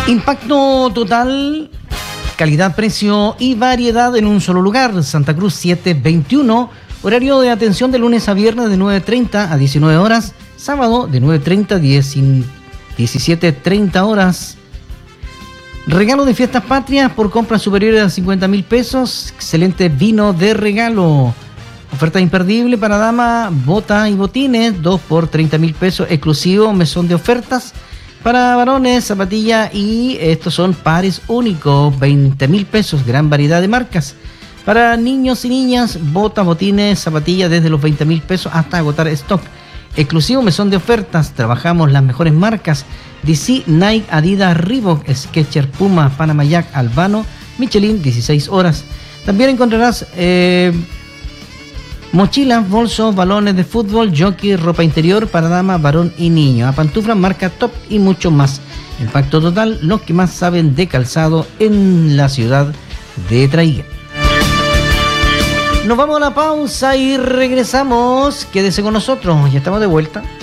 Impacto total, calidad, precio y variedad en un solo lugar. Santa Cruz 721, horario de atención de lunes a viernes de 9:30 a 19 horas, sábado de 9:30 a 17:30 horas. Regalo de fiestas patrias por compras superiores a 50.000 pesos. Excelente vino de regalo. Oferta imperdible para dama, bota y botines, 2 por 30.000 pesos. Exclusivo mesón de ofertas. Para varones, zapatilla y estos son pares únicos, 20.000 pesos. Gran variedad de marcas. Para niños y niñas, bota, botines, zapatillas desde los 20.000 pesos hasta agotar stock. Exclusivo mesón de ofertas. Trabajamos las mejores marcas: DC, Nike, Adidas, Reebok, Skechers, Puma, Panama Jack, Albano, Michelin, 16 horas. También encontrarás mochilas, bolsos, balones de fútbol, jockey, ropa interior para dama, varón y niño, a pantuflas, marca Top y mucho más. Impacto total, los que más saben de calzado en la ciudad de Traiguén. Nos vamos a la pausa y regresamos. Quédese con nosotros, ya estamos de vuelta.